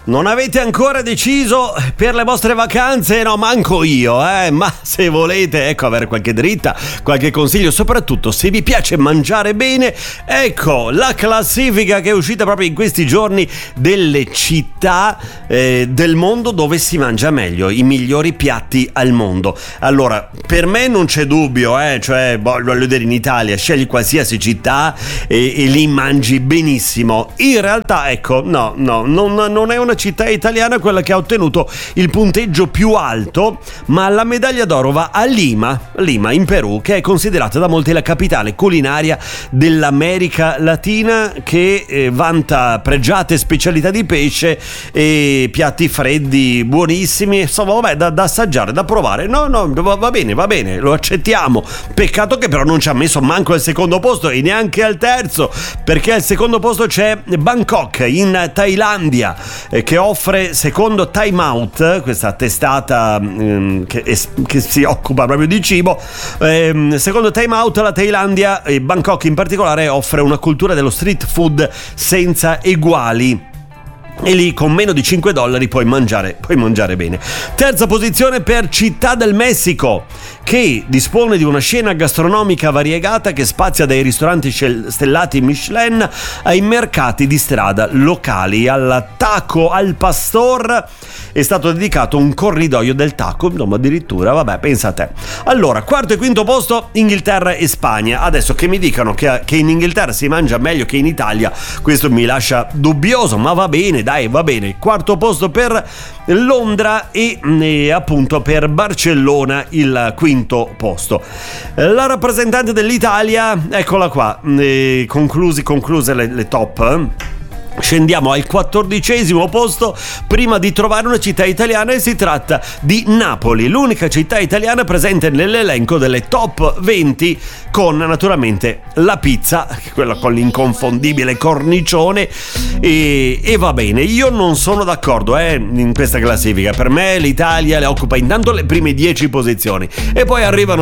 Non avete ancora deciso per le vostre vacanze? No, manco io, ma se volete, avere qualche dritta, qualche consiglio, soprattutto se vi piace mangiare bene, ecco la classifica che è uscita proprio in questi giorni delle città del mondo dove si mangia meglio, i migliori piatti al mondo. Allora, per me non c'è dubbio, cioè voglio dire, in Italia scegli qualsiasi città e lì mangi benissimo. In realtà, ecco, no, non è una città italiana quella che ha ottenuto il punteggio più alto, ma la medaglia d'oro va a Lima in Perù, che è considerata da molti la capitale culinaria dell'America Latina, che vanta pregiate specialità di pesce e piatti freddi buonissimi, insomma, vabbè, da assaggiare, da provare. No, va bene, lo accettiamo. Peccato che però non ci ha messo manco al secondo posto e neanche al terzo, perché al secondo posto c'è Bangkok in Thailandia, che offre, secondo Time Out, questa testata che si occupa proprio di cibo, secondo Time Out la Thailandia, e Bangkok in particolare, offre una cultura dello street food senza eguali. E lì con meno di $5 puoi mangiare bene. Terza posizione per Città del Messico, che dispone di una scena gastronomica variegata che spazia dai ristoranti stellati Michelin ai mercati di strada locali. Al taco al pastor è stato dedicato un corridoio del taco, insomma, addirittura, vabbè, pensa a te. Allora, quarto e quinto posto Inghilterra e Spagna. Adesso che mi dicano che in Inghilterra si mangia meglio che in Italia, questo mi lascia dubbioso, ma va bene, dai, va bene. Quarto posto per Londra e appunto per Barcellona il quinto posto. La rappresentante dell'Italia, eccola qua, concluse le top. Scendiamo al 14° posto prima di trovare una città italiana, e si tratta di Napoli, l'unica città italiana presente nell'elenco delle top 20, con naturalmente la pizza, quella con l'inconfondibile cornicione, e va bene. Io non sono d'accordo in questa classifica. Per me l'Italia le occupa intanto le prime 10 posizioni e poi arrivano